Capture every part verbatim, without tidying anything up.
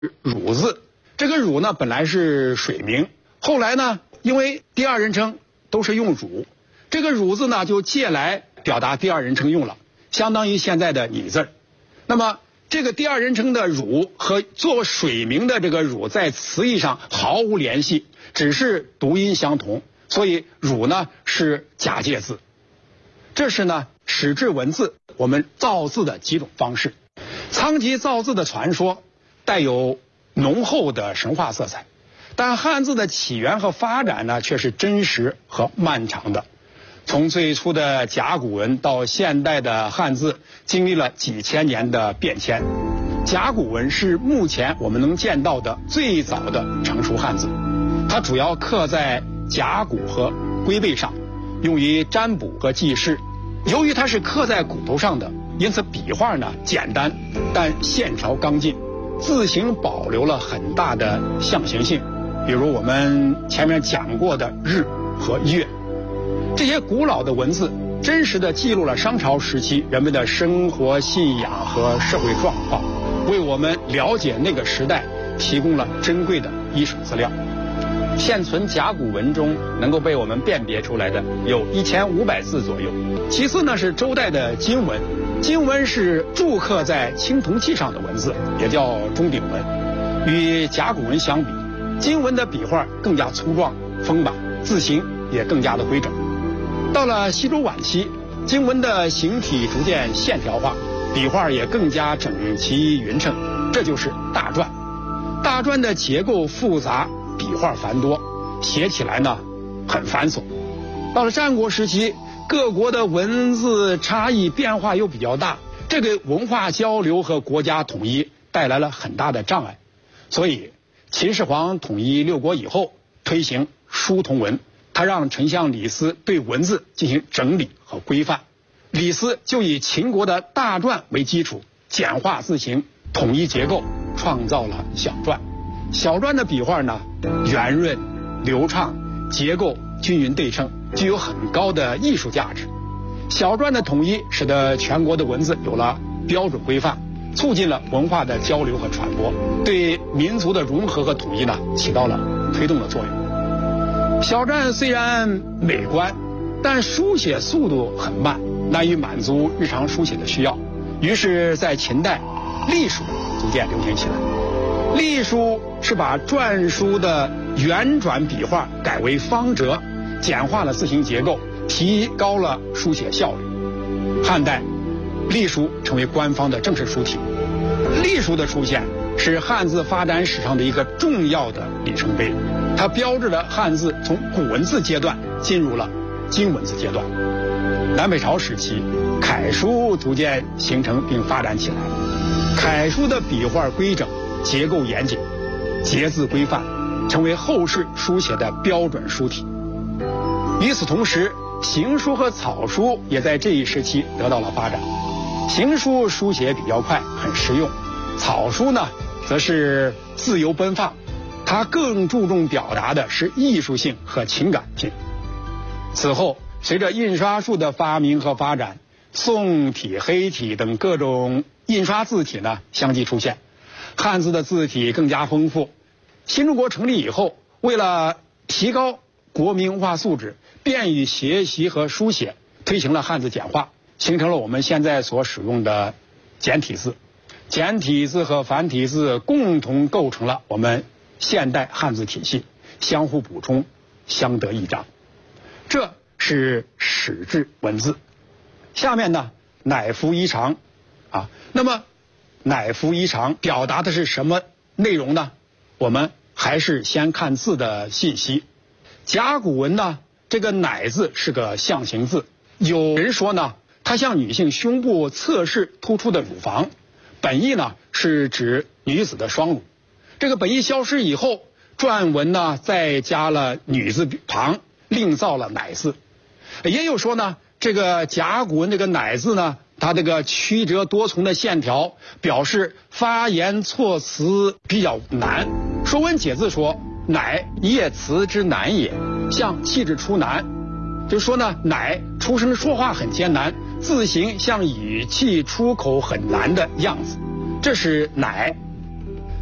汝字。这个汝呢，本来是水名，后来呢，因为第二人称都是用汝，这个汝字呢就借来表达第二人称用了，相当于现在的你字。那么这个第二人称的汝和做水名的这个汝在词义上毫无联系，只是读音相同，所以汝呢是假借字。这是呢史志文字我们造字的几种方式。仓颉造字的传说带有浓厚的神话色彩，但汉字的起源和发展呢却是真实和漫长的。从最初的甲骨文到现代的汉字，经历了几千年的变迁。甲骨文是目前我们能见到的最早的成熟汉字，它主要刻在甲骨和龟背上，用于占卜和记事。由于它是刻在骨头上的，因此笔画呢简单，但线条刚劲，字形保留了很大的象形性，比如我们前面讲过的日和月。这些古老的文字真实地记录了商朝时期人们的生活、信仰和社会状况，为我们了解那个时代提供了珍贵的医史资料。现存甲骨文中能够被我们辨别出来的有一千五百字左右。其次呢是周代的金文，金文是铸刻在青铜器上的文字，也叫钟鼎文。与甲骨文相比，金文的笔画更加粗壮丰满，字形也更加的规整。到了西周晚期，金文的形体逐渐线条化，笔画也更加整齐匀称，这就是大篆。大篆的结构复杂，笔画繁多，写起来呢很繁琐。到了战国时期，各国的文字差异变化又比较大，这给文化交流和国家统一带来了很大的障碍。所以秦始皇统一六国以后，推行书同文，他让丞相李斯对文字进行整理和规范。李斯就以秦国的大篆为基础，简化字形，统一结构，创造了小篆。小篆的笔画呢圆润流畅，结构均匀对称，具有很高的艺术价值。小篆的统一使得全国的文字有了标准规范，促进了文化的交流和传播，对民族的融合和统一呢起到了推动的作用。小篆虽然美观，但书写速度很慢，难以满足日常书写的需要。于是在秦代，隶书逐渐流行起来。隶书是把篆书的圆转笔画改为方折，简化了字形结构，提高了书写效率。汉代，隶书成为官方的正式书体。隶书的出现是汉字发展史上的一个重要的里程碑，它标志着汉字从古文字阶段进入了今文字阶段。南北朝时期，楷书逐渐形成并发展起来。楷书的笔画规整，结构严谨，结字规范，成为后世书写的标准书体。与此同时，行书和草书也在这一时期得到了发展。行书书写比较快，很实用；草书呢，则是自由奔放，它更注重表达的是艺术性和情感性。此后，随着印刷术的发明和发展，宋体、黑体等各种印刷字体呢相继出现，汉字的字体更加丰富。新中国成立以后，为了提高国民文化素质，便于学习和书写，推行了汉字简化，形成了我们现在所使用的简体字。简体字和繁体字共同构成了我们现代汉字体系，相互补充，相得益彰。这是史志文字。下面呢，乃服衣裳啊，那么乃服衣裳表达的是什么内容呢？我们还是先看字的信息。甲骨文呢，这个乃字是个象形字，有人说呢，它像女性胸部侧视突出的乳房，本意呢是指女子的双乳。这个本意消失以后，篆文呢再加了女字旁，另造了乃字。也有说呢，这个甲骨文这个乃字呢，它这个曲折多重的线条表示发言措辞比较难。说文解字说，乃业辞之难也，像气质出难。就说呢，乃出声说话很艰难，字形像语气出口很难的样子，这是乃。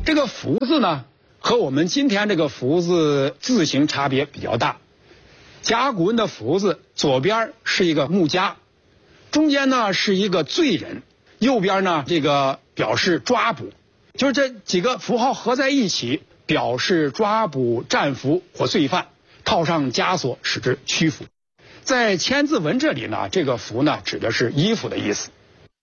这个福字呢，和我们今天这个福字字形差别比较大。甲骨文的福字左边是一个木家，中间呢是一个罪人，右边呢这个表示抓捕，就是这几个符号合在一起，表示抓捕战俘或罪犯，套上枷锁使之屈服。在千字文这里呢，这个服呢指的是衣服的意思。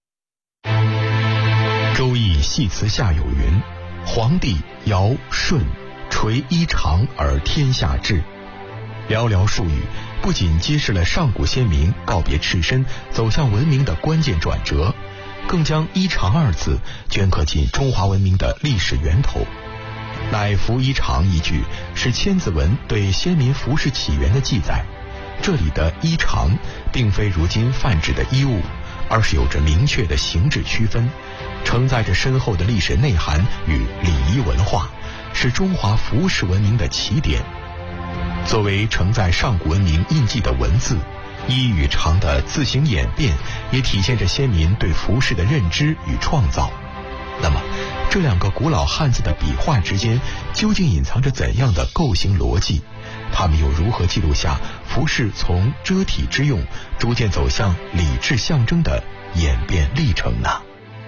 周易系辞下有云：皇帝尧舜垂衣长而天下治。寥寥数语，不仅揭示了上古先民告别赤身走向文明的关键转折，更将衣长二字镌刻进中华文明的历史源头。乃服衣长一句是千字文对先民服饰起源的记载，这里的衣长并非如今泛指的衣物，而是有着明确的形制区分，承载着深厚的历史内涵与礼仪文化，是中华服饰文明的起点。作为承载上古文明印记的文字，衣与长的字形演变也体现着先民对服饰的认知与创造。那么这两个古老汉字的笔画之间究竟隐藏着怎样的构形逻辑？他们又如何记录下服饰从遮体之用逐渐走向礼制象征的演变历程呢？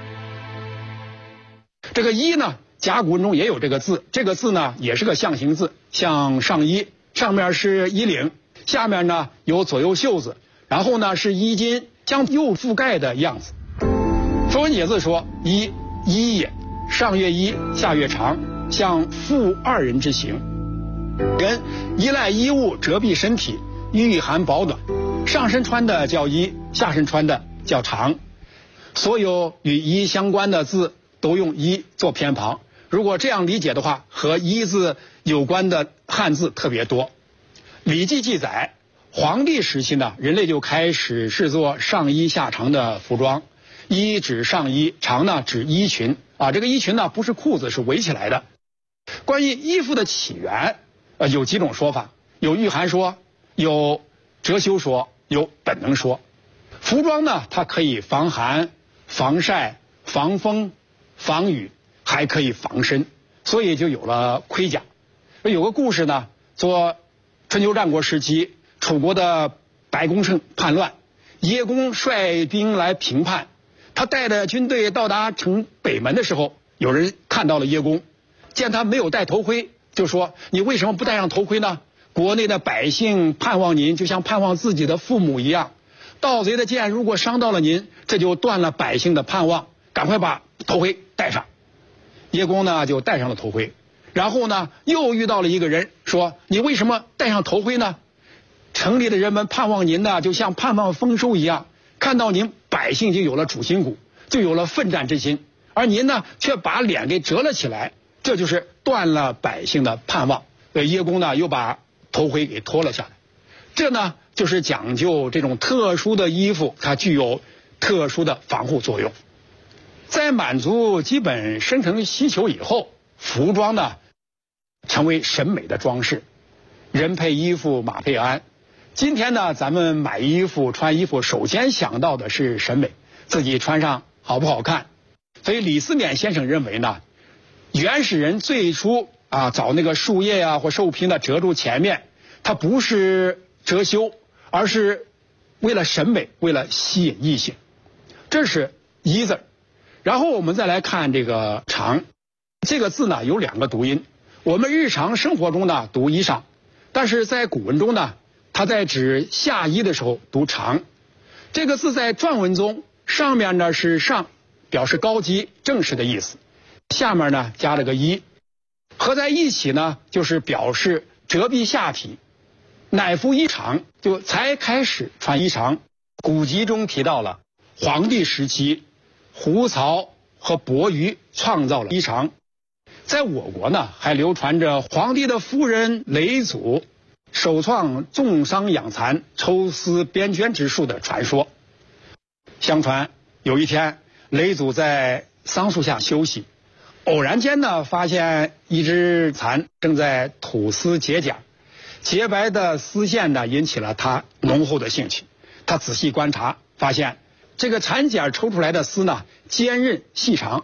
这个衣呢，甲骨文中也有这个字，这个字呢也是个象形字，像上衣，上面是衣领，下面呢有左右袖子，然后呢是衣襟将右覆盖的样子。《说文解字》说：衣，衣也，上越衣，下越长，像妇二人之形。人依赖衣物遮蔽身体，御寒保暖，上身穿的叫衣，下身穿的叫长。所有与衣相关的字都用衣做偏旁，如果这样理解的话，和衣字有关的汉字特别多。《礼记》记载，黄帝时期呢，人类就开始制作上衣下长的服装，衣指上衣，长呢指衣裙啊。这个衣裙呢不是裤子，是围起来的。关于衣服的起源，呃，有几种说法，有御寒说，有遮羞说，有本能说。服装呢，它可以防寒、防晒、防风、防雨，还可以防身，所以就有了盔甲。有个故事呢，说春秋战国时期，楚国的白公胜叛乱，叶公率兵来平叛，他带着军队到达城北门的时候，有人看到了叶公，见他没有戴头盔，就说：你为什么不戴上头盔呢？国内的百姓盼望您，就像盼望自己的父母一样。盗贼的剑如果伤到了您，这就断了百姓的盼望，赶快把头盔戴上。叶公呢就戴上了头盔，然后呢又遇到了一个人，说：你为什么戴上头盔呢？城里的人们盼望您呢，就像盼望丰收一样，看到您，百姓就有了主心骨，就有了奋战之心，而您呢却把脸给折了起来，这就是断了百姓的盼望。所以叶公呢又把头盔给脱了下来。这呢就是讲究这种特殊的衣服，它具有特殊的防护作用。在满足基本生存需求以后，服装呢成为审美的装饰。人配衣服，马配鞍。今天呢，咱们买衣服、穿衣服，首先想到的是审美，自己穿上好不好看。所以李思勉先生认为呢，原始人最初啊找那个树叶啊或兽皮呢遮住前面，它不是遮羞，而是为了审美，为了吸引异性。这是衣字。然后我们再来看这个长，这个字呢有两个读音，我们日常生活中呢读衣裳，但是在古文中呢，它在指下衣的时候读长。这个字在篆文中，上面呢是上，表示高级正式的意思，下面呢加了个衣，合在一起呢就是表示遮蔽下体。乃服衣长，就才开始穿衣长。古籍中提到了黄帝时期，胡曹和伯鱼创造了衣长。在我国呢，还流传着皇帝的夫人嫘祖首创种桑养蚕、抽丝编绢之术的传说。相传有一天，嫘祖在桑树下休息，偶然间呢发现一只蚕正在吐丝结茧，洁白的丝线呢引起了他浓厚的兴趣。他仔细观察，发现这个蚕茧抽出来的丝呢坚韧细长，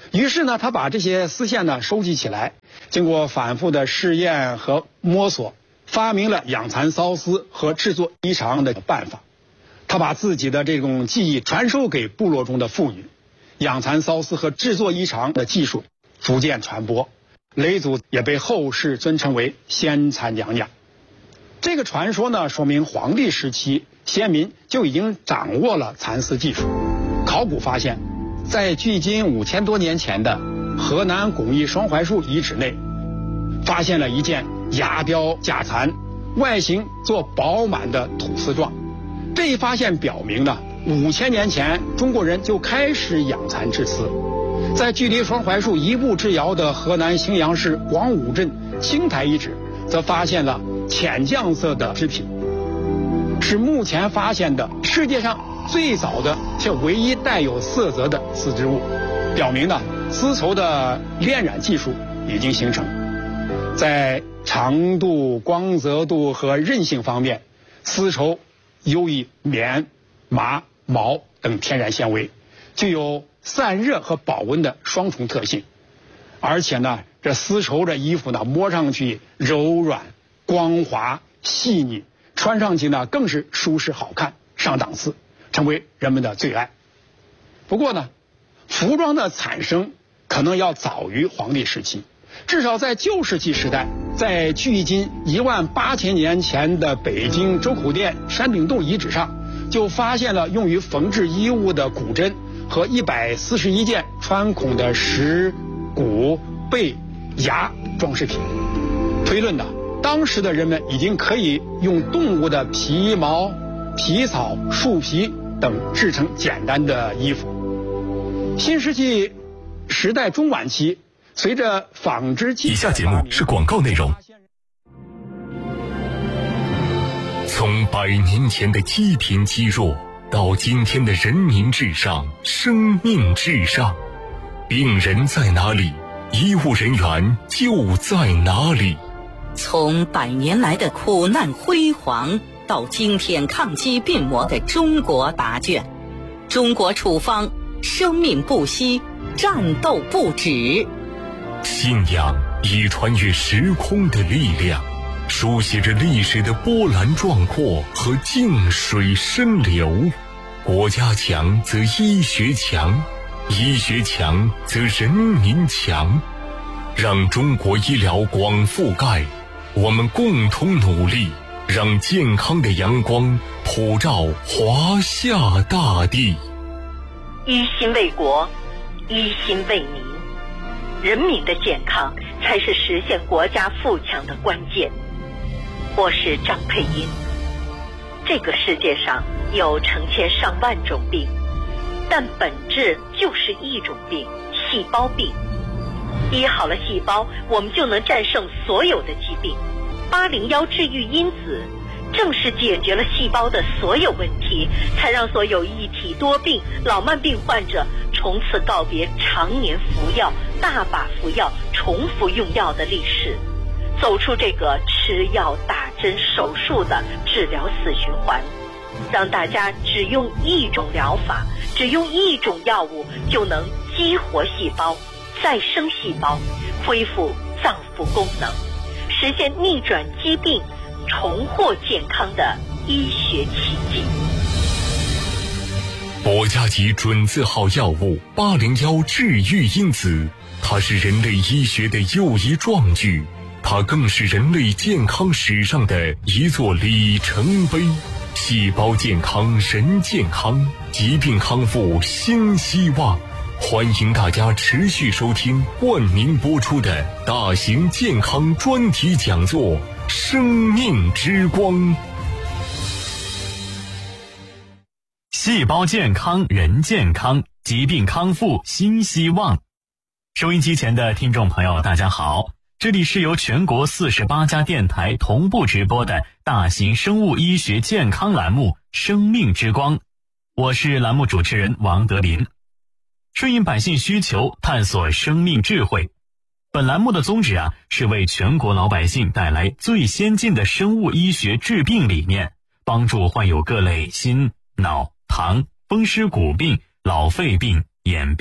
于是呢，他把这些丝线呢收集起来，经过反复的试验和摸索，发明了养蚕缫丝和制作衣裳的办法。他把自己的这种技艺传授给部落中的妇女，养蚕缫丝和制作衣裳的技术逐渐传播，嫘祖也被后世尊称为先蚕娘娘。这个传说呢，说明黄帝时期先民就已经掌握了蚕丝技术。考古发现，在距今五千多年前的河南巩义双槐树遗址内，发现了一件牙雕假蚕，外形做饱满的吐丝状。这一发现表明呢，五千年前中国人就开始养蚕织丝。在距离双槐树一步之遥的河南荥阳市广武镇青台遗址，则发现了浅酱色的织品，是目前发现的世界上最早的且唯一带有色泽的丝织物，表明呢，丝绸的炼染技术已经形成。在长度、光泽度和韧性方面，丝绸优于棉、麻、毛等天然纤维，具有散热和保温的双重特性。而且呢，这丝绸的衣服呢，摸上去柔软、光滑、细腻，穿上去呢更是舒适好看、上档次，成为人们的最爱。不过呢，服装的产生可能要早于黄帝时期，至少在旧石器时代，在距今一万八千年前的北京周口店山顶洞遗址上，就发现了用于缝制衣物的骨针和一百四十一件穿孔的石、骨、贝、牙装饰品。推论呢，当时的人们已经可以用动物的皮毛、皮草、树皮等制成简单的衣服。新石器时代中晚期，随着纺织技术， 以下节目是广告内容。从百年前的积贫积弱，到今天的人民至上、生命至上，病人在哪里，医务人员就在哪里。 从百年来的苦难辉煌，到今天抗击病魔的中国答卷，中国处方，生命不息，战斗不止。 信仰以穿越时空的力量，书写着历史的波澜壮阔和静水深流。国家强则医学强，医学强则人民强。让中国医疗广覆盖，我们共同努力，让健康的阳光普照华夏大地。 一心为国，一心为民，人民的健康才是实现国家富强的关键。我是张佩英。这个世界上有成千上万种病，但本质就是一种病，细胞病。医好了细胞，我们就能战胜所有的疾病。八零幺治愈因子正是解决了细胞的所有问题，才让所有一体多病、老慢病患者从此告别常年服药、大把服药、重复用药的历史，走出这个吃药、打针、手术的治疗死循环，让大家只用一种疗法，只用一种药物就能激活细胞、再生细胞，恢复脏腑功能，实现逆转疾病、重获健康的医学奇迹。 国家级准字号药物八零幺治愈因子，它是人类医学的又一壮举，它更是人类健康史上的一座里程碑。细胞健康人健康，疾病康复新希望。欢迎大家持续收听冠名播出的大型健康专题讲座《生命之光》。 细胞健康人健康，疾病康复新希望。收音机前的听众朋友大家好，这里是由全国四十八家电台同步直播的大型生物医学健康栏目《生命之光》，我是栏目主持人王德林。顺应百姓需求，探索生命智慧。本栏目的宗旨啊，是为全国老百姓带来最先进的生物医学治病理念，帮助患有各类心、脑、糖、风湿骨病、老肺病、眼病、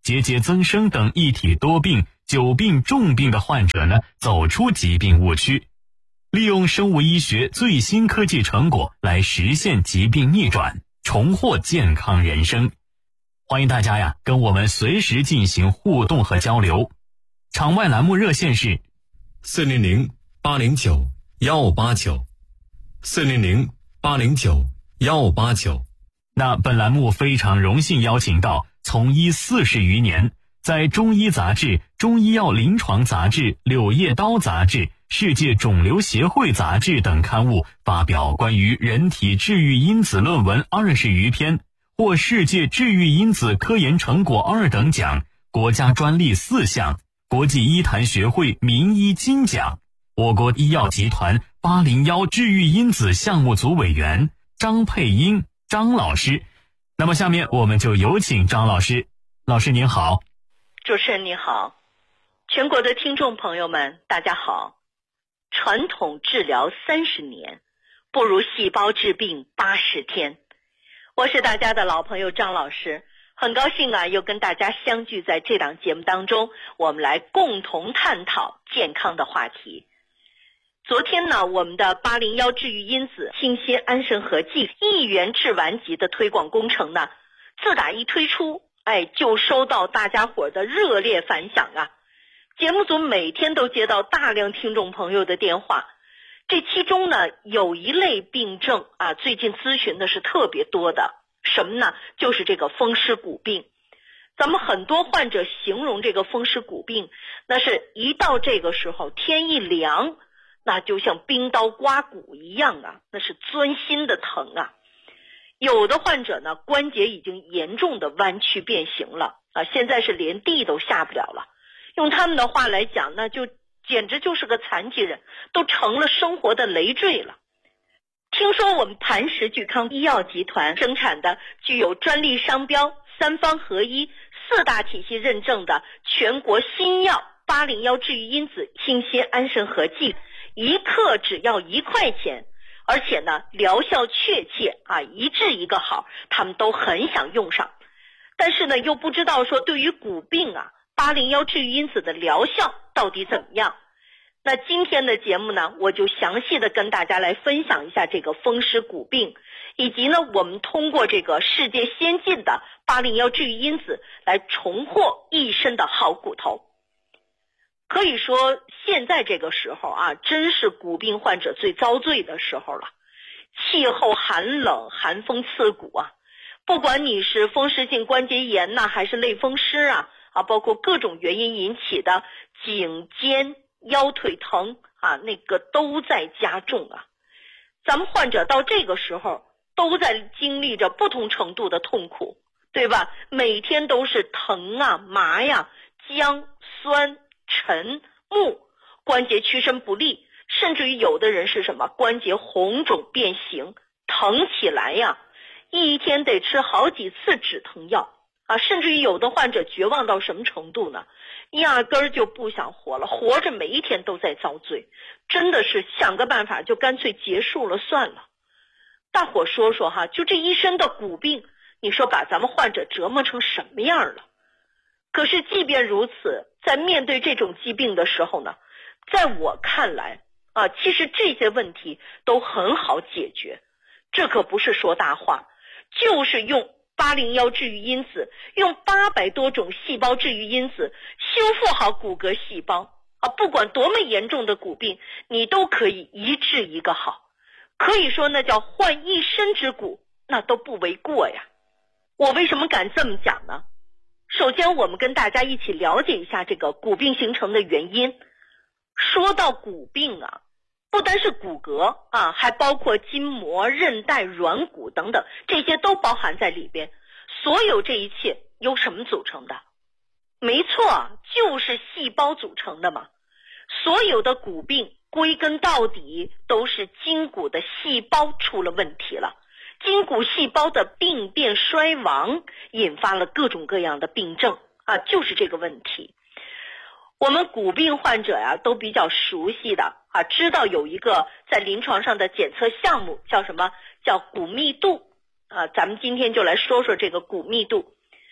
结节增生等一体多病、久病重病的患者呢，走出疾病误区，利用生物医学最新科技成果来实现疾病逆转，重获健康人生。欢迎大家呀，跟我们随时进行互动和交流。场外栏目热线是四零零八零九幺八九，四零零八零九幺八九。 那本栏目非常荣幸邀请到从医四十余年，在中医杂志、中医药临床杂志、柳叶刀杂志、世界肿瘤协会杂志等刊物发表关于人体治愈因子论文二十余篇，获世界治愈因子科研成果二等奖，国家专利四项，国际医坛学会名医金奖，我国医药集团八零一治愈因子项目组委员张佩英张老师。那么下面我们就有请张老师。老师您好。 主持人你好，全国的听众朋友们大家好。传统治疗三十年，不如细胞治病八十天。我是大家的老朋友张老师，很高兴啊，又跟大家相聚在这档节目当中，我们来共同探讨健康的话题。昨天呢，我们的八零一治愈因子清新安神合剂一元治丸级的推广工程呢，自打一推出，哎，就收到大家伙的热烈反响啊。节目组每天都接到大量听众朋友的电话，这其中呢，有一类病症啊，最近咨询的是特别多的，什么呢？就是这个风湿骨病。咱们很多患者形容这个风湿骨病，那是一到这个时候，天一凉，那就像冰刀刮骨一样啊，那是钻心的疼啊。有的患者呢，关节已经严重的弯曲变形了啊，现在是连地都下不了了。用他们的话来讲，那就简直就是个残疾人，都成了生活的累赘了。听说我们磐石聚康医药集团生产的具有专利商标、三方合一、四大体系认证的全国新药八零一治愈因子清新安神合剂，一克只要一块钱，而且呢疗效确切啊，一治一个好，他们都很想用上。但是呢，又不知道说对于骨病啊，八零一治愈因子的疗效到底怎么样。那今天的节目呢，我就详细的跟大家来分享一下这个风湿骨病，以及呢我们通过这个世界先进的八零一治愈因子来重获一身的好骨头。可以说现在这个时候啊，真是骨病患者最遭罪的时候了。气候寒冷，寒风刺骨啊，不管你是风湿性关节炎呐、啊，还是类风湿啊啊，包括各种原因引起的颈肩腰腿疼啊，那个都在加重啊。咱们患者到这个时候都在经历着不同程度的痛苦，对吧？每天都是疼啊、麻呀、僵、酸、沉、木，关节屈伸不利，甚至于有的人是什么关节红肿变形，疼起来呀，一天得吃好几次止疼药啊，甚至于有的患者绝望到什么程度呢？压根儿就不想活了，活着每一天都在遭罪，真的是想个办法就干脆结束了算了。大伙说说哈，就这一身的骨病，你说把咱们患者折磨成什么样了？可是即便如此，在面对这种疾病的时候呢，在我看来啊，其实这些问题都很好解决，这可不是说大话，就是用八零一治愈因子，用八百多种细胞治愈因子修复好骨骼细胞啊，不管多么严重的骨病，你都可以一治一个好，可以说那叫换一身之骨，那都不为过呀。我为什么敢这么讲呢？首先我们跟大家一起了解一下这个骨病形成的原因。说到骨病啊，不单是骨骼啊，还包括筋膜、韧带、软骨等等，这些都包含在里边。所有这一切由什么组成的？没错，就是细胞组成的嘛。所有的骨病归根到底都是筋骨的细胞出了问题了，筋骨细胞的病变衰亡引发了各种各样的病症啊，就是这个问题。我们骨病患者呀、啊、都比较熟悉的啊，知道有一个在临床上的检测项目叫什么？叫骨密度啊。咱们今天就来说说这个骨密度。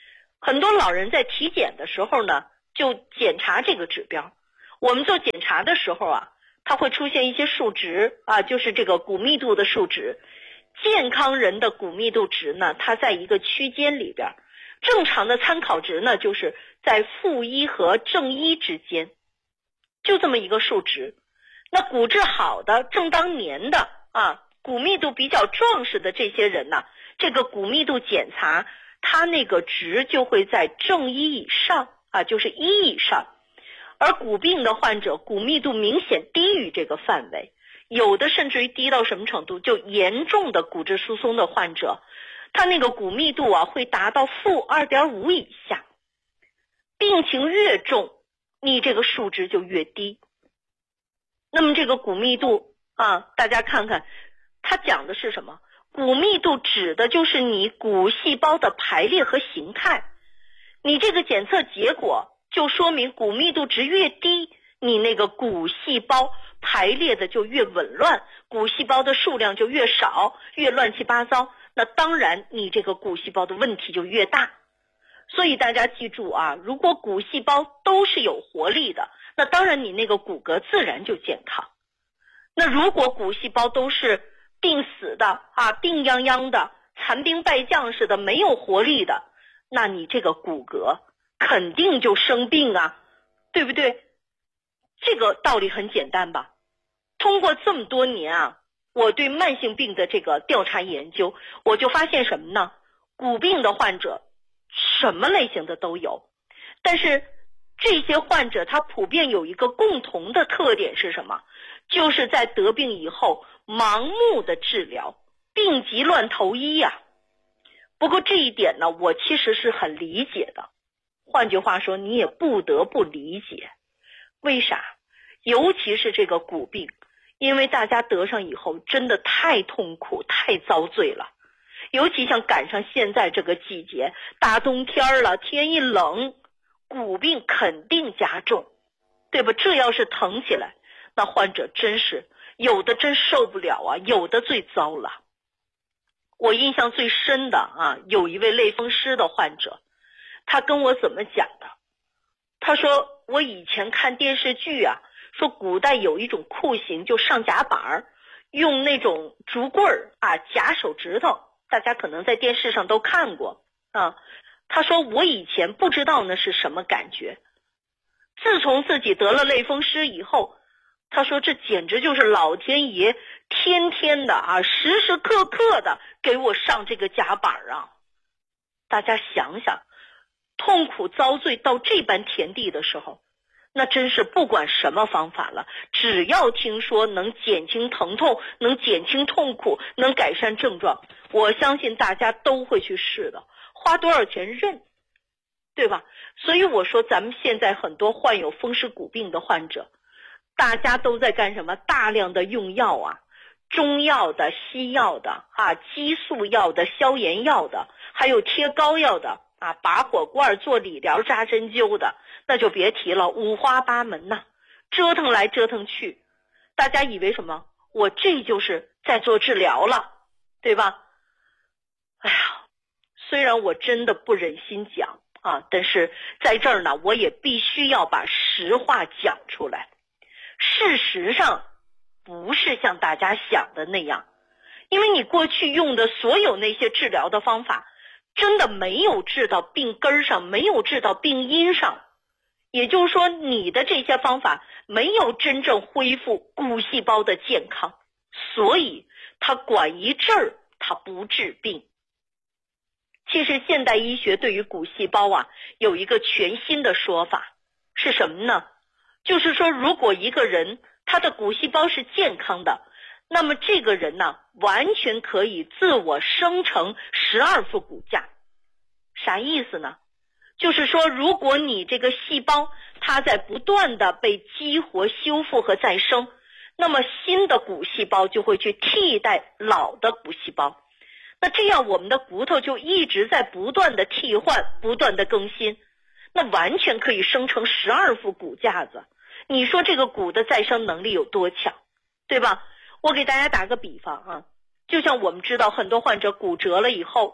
很多老人在体检的时候呢，就检查这个指标。我们做检查的时候啊，它会出现一些数值啊，就是这个骨密度的数值。健康人的骨密度值呢，它在一个区间里边，正常的参考值呢，就是在负一和正一之间，就这么一个数值。那骨质好的、正当年的啊，骨密度比较壮实的这些人呢，这个骨密度检查，它那个值就会在正一以上啊，就是一以上。而骨病的患者，骨密度明显低于这个范围。有的甚至于低到什么程度，就严重的骨质疏松的患者，他那个骨密度啊会达到负 二点五 以下。病情越重，你这个数值就越低。那么这个骨密度啊，大家看看它讲的是什么？骨密度指的就是你骨细胞的排列和形态。你这个检测结果就说明骨密度值越低，你那个骨细胞排列的就越紊乱，骨细胞的数量就越少，越乱七八糟，那当然你这个骨细胞的问题就越大。所以大家记住啊，如果骨细胞都是有活力的，那当然你那个骨骼自然就健康。那如果骨细胞都是病死的啊，病殃殃的，残兵败将似的，没有活力的，那你这个骨骼肯定就生病啊，对不对？这个道理很简单吧。通过这么多年啊，我对慢性病的这个调查研究，我就发现什么呢？骨病的患者什么类型的都有，但是这些患者他普遍有一个共同的特点是什么？就是在得病以后盲目的治疗，病急乱投医呀、啊。不过这一点呢，我其实是很理解的。换句话说，你也不得不理解。为啥？尤其是这个骨病，因为大家得上以后真的太痛苦太遭罪了，尤其像赶上现在这个季节，大冬天了，天一冷，骨病肯定加重，对吧？这要是疼起来，那患者真是有的真受不了啊，有的最糟了。我印象最深的啊，有一位类风湿的患者，他跟我怎么讲的？他说我以前看电视剧啊，说古代有一种酷刑，就上夹板，用那种竹棍儿啊夹手指头，大家可能在电视上都看过啊。他说我以前不知道那是什么感觉，自从自己得了类风湿以后，他说这简直就是老天爷天天的啊，时时刻刻的给我上这个夹板啊。大家想想，痛苦遭罪到这般田地的时候，那真是不管什么方法了，只要听说能减轻疼痛，能减轻痛苦，能改善症状，我相信大家都会去试的，花多少钱认，对吧？所以我说咱们现在很多患有风湿骨病的患者，大家都在干什么？大量的用药啊，中药的、西药的啊，激素药的、消炎药的，还有贴膏药的啊，拔火罐、做理疗、扎针灸的，那就别提了，五花八门呐、啊，折腾来折腾去。大家以为什么？我这就是在做治疗了，对吧？哎呀，虽然我真的不忍心讲啊，但是在这儿呢，我也必须要把实话讲出来。事实上不是像大家想的那样，因为你过去用的所有那些治疗的方法真的没有治到病根上，没有治到病因上，也就是说你的这些方法没有真正恢复骨细胞的健康，所以它管一阵儿，它不治病。其实现代医学对于骨细胞啊有一个全新的说法，是什么呢？就是说如果一个人他的骨细胞是健康的，那么这个人呢完全可以自我生成十二副骨架。啥意思呢？就是说如果你这个细胞它在不断的被激活、修复和再生，那么新的骨细胞就会去替代老的骨细胞，那这样我们的骨头就一直在不断的替换、不断的更新，那完全可以生成十二副骨架子。你说这个骨的再生能力有多强，对吧？我给大家打个比方啊，就像我们知道很多患者骨折了以后，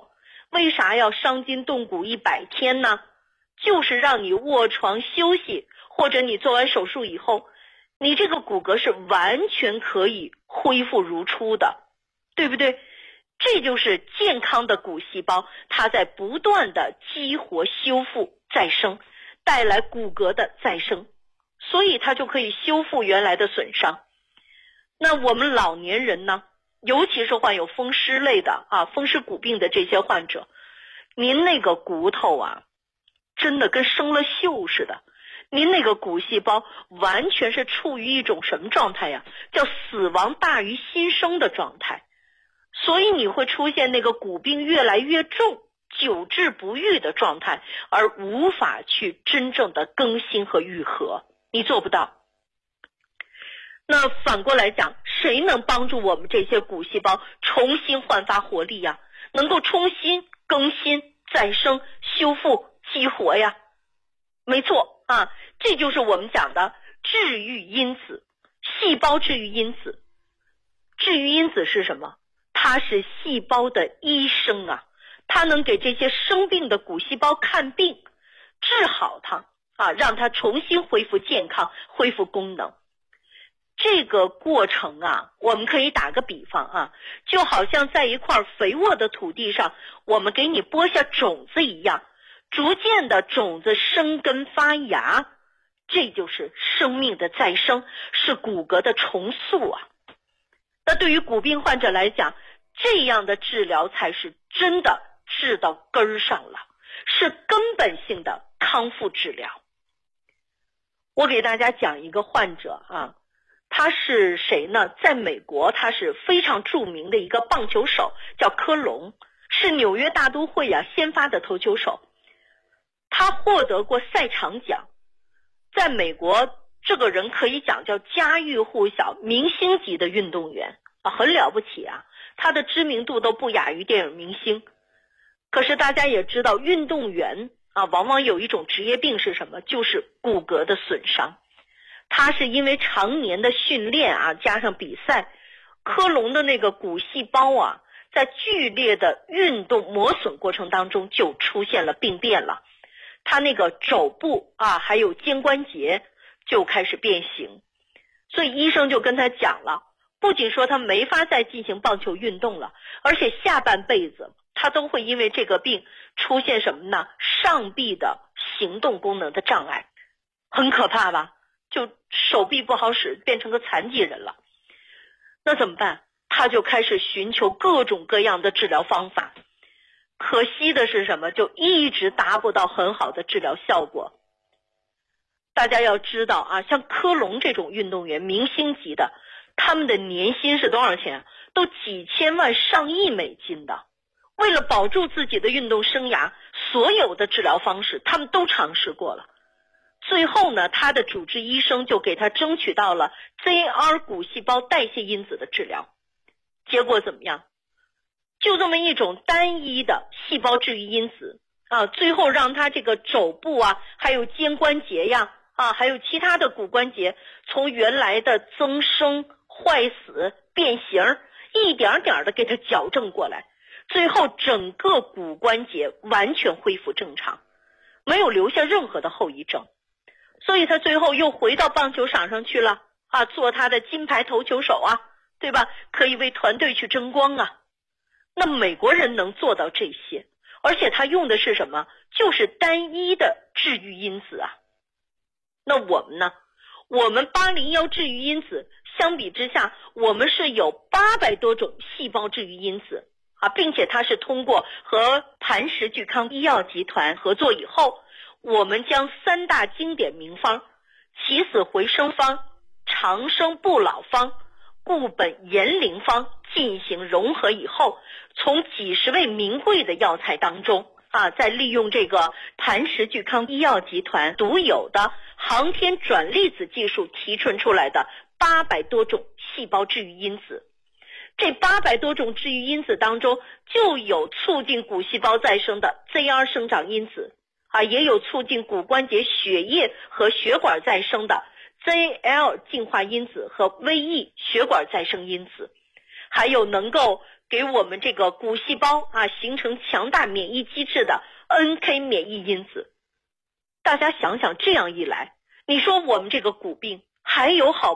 为啥要伤筋动骨一百天呢？就是让你卧床休息，或者你做完手术以后，你这个骨骼是完全可以恢复如初的，对不对？这就是健康的骨细胞，它在不断的激活、修复、再生，带来骨骼的再生，所以它就可以修复原来的损伤。那我们老年人呢，尤其是患有风湿类的啊、风湿骨病的这些患者，您那个骨头啊，真的跟生了锈似的，您那个骨细胞完全是处于一种什么状态呀？叫死亡大于新生的状态。所以你会出现那个骨病越来越重、久治不愈的状态，而无法去真正的更新和愈合，你做不到。那反过来讲，谁能帮助我们这些骨细胞重新焕发活力呀？能够重新更新、再生、修复、激活呀？没错啊，这就是我们讲的治愈因子，细胞治愈因子。治愈因子是什么？它是细胞的医生啊，它能给这些生病的骨细胞看病，治好它啊，让它重新恢复健康、恢复功能。这个过程啊，我们可以打个比方啊，就好像在一块肥沃的土地上，我们给你播下种子一样，逐渐的种子生根发芽，这就是生命的再生，是骨骼的重塑啊。那对于骨病患者来讲，这样的治疗才是真的治到根儿上了，是根本性的康复治疗。我给大家讲一个患者啊，他是谁呢？在美国他是非常著名的一个棒球手，叫科隆，是纽约大都会啊先发的投球手。他获得过赛场奖，在美国这个人可以讲叫家喻户晓、明星级的运动员啊，很了不起啊，他的知名度都不亚于电影明星。可是大家也知道，运动员啊，往往有一种职业病是什么？就是骨骼的损伤。他是因为常年的训练啊，加上比赛，科隆的那个骨细胞啊，在剧烈的运动磨损过程当中就出现了病变了。他那个肘部啊，还有肩关节就开始变形，所以医生就跟他讲了，不仅说他没法再进行棒球运动了，而且下半辈子他都会因为这个病出现什么呢？上臂的行动功能的障碍，很可怕吧？就手臂不好使，变成个残疾人了。那怎么办？他就开始寻求各种各样的治疗方法。可惜的是什么？就一直达不到很好的治疗效果。大家要知道啊，像科隆这种运动员，明星级的，他们的年薪是多少钱？都几千万上亿美金的。为了保住自己的运动生涯，所有的治疗方式他们都尝试过了。最后呢，他的主治医生就给他争取到了 Z R 骨细胞代谢因子的治疗。结果怎么样？就这么一种单一的细胞治愈因子啊，最后让他这个肘部啊，还有肩关节呀啊，还有其他的骨关节，从原来的增生、坏死、变形，一点点的给他矫正过来，最后整个骨关节完全恢复正常，没有留下任何的后遗症。所以他最后又回到棒球场上去了啊，做他的金牌投球手啊，对吧？可以为团队去争光啊。那美国人能做到这些，而且他用的是什么？就是单一的治愈因子啊。那我们呢？我们八零一治愈因子相比之下，我们是有八百多种细胞治愈因子啊，并且它是通过和磐石聚康医药集团合作以后，我们将三大经典名方起死回生方、长生不老方、固本延龄方进行融合以后，从几十味名贵的药材当中啊，再利用这个磐石聚康医药集团独有的航天转粒子技术提纯出来的八百多种细胞治愈因子。这八百多种治愈因子当中，就有促进骨细胞再生的 Z R 生长因子啊，也有促进骨关节血液和血管再生的 Z L 进化因子和 V E 血管再生因子，还有能够给我们这个骨细胞啊形成强大免疫机制的 N K 免疫因子。大家想想，这样一来，你说我们这个骨病还有好